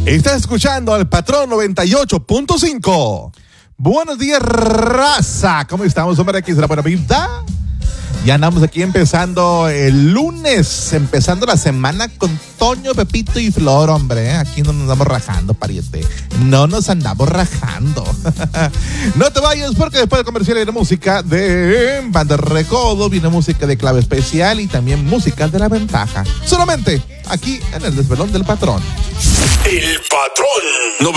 Estás escuchando al Patrón 98.5. Buenos días, raza. ¿Cómo estamos, hombre? Aquí es la buena vida. Ya andamos aquí empezando el lunes, empezando la semana con Toño, Pepito y Flor, hombre. Aquí no nos andamos rajando, pariente. No nos andamos rajando. No te vayas, porque después del comercial viene música de Banda Recodo, viene música de Clave Especial y también música de La Ventaja. Solamente aquí en el Desvelón del Patrón. El Patrón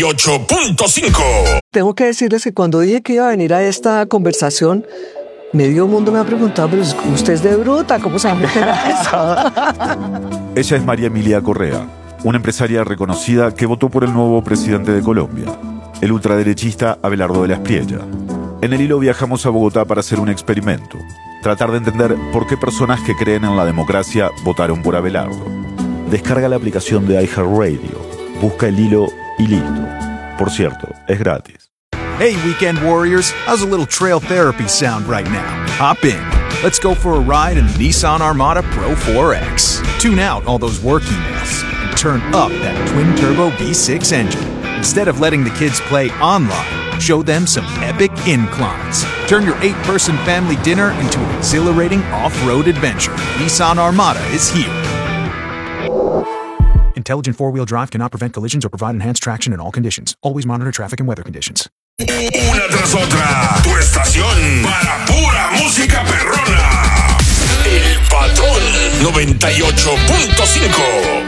98.5. Tengo que decirles que cuando dije que iba a venir a esta conversación, medio mundo me ha preguntado, pero usted es de bruta, ¿cómo se llama eso? Ella es María Emilia Correa, una empresaria reconocida que votó por el nuevo presidente de Colombia, el ultraderechista Abelardo de la Espriella. En el hilo viajamos a Bogotá para hacer un experimento, tratar de entender por qué personas que creen en la democracia votaron por Abelardo. Descarga la aplicación de iHeartRadio, busca el hilo y listo. Por cierto, es gratis. Hey, weekend warriors, how's a little trail therapy sound right now? Hop in. Let's go for a ride in the Nissan Armada Pro 4X. Tune out all those work emails and turn up that twin-turbo V6 engine. Instead of letting the kids play online, show them some epic inclines. Turn your 8-person family dinner into an exhilarating off-road adventure. Nissan Armada is here. Intelligent four-wheel drive cannot prevent collisions or provide enhanced traction in all conditions. Always monitor traffic and weather conditions. Una tras otra, tu estación para pura música perrona. El Patrón 98.5.